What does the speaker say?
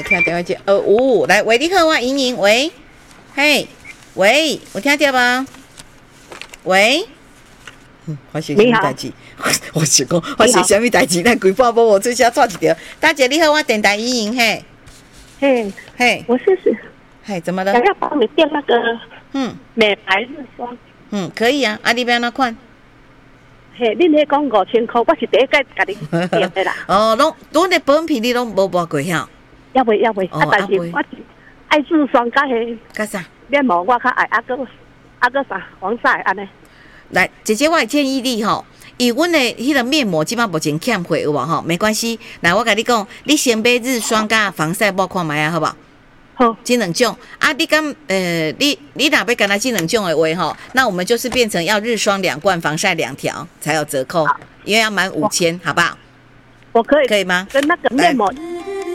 听电话接，255来，喂，你好，我莹莹，喂，嘿，喂，有听到吗？喂。发生什么代志？我想讲发生什么代志？咱规半晡无做啥错一条。大姐你好，我电台莹莹嘿。嘿， 我是嘿，怎么了？ 想要帮你订那个美白日霜。 可以啊，你要哪款？ 嘿，恁迄讲5000块，我是第一届甲你订的啦。 拢的保养品你拢无摸过遐？ 要袂，但是我爱日霜甲迄。 甲啥？ 面膜我较爱，啊个啥防晒安尼。 来，姐姐，我会建议你吼，以阮的迄个面膜，即摆目前欠货有无吼？没关系，来，我甲你讲，你先买日霜加防晒膜看卖啊，好不好？ 好， 这两种啊，你敢你若要干那这两种的话吼，那我们就是变成要日霜2罐，防晒2条才有折扣，因为要满5000，好不好？ 我可以吗？ 跟那个面膜